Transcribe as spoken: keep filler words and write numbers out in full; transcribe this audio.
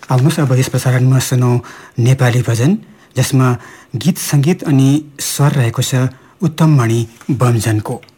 आउनुहोस् अब यस प्रसारणमा सुनौ नेपाली भजन, जसमा गीत सङ्गीत अनि स्वर रहेको छ उत्तम मणि बमजनको।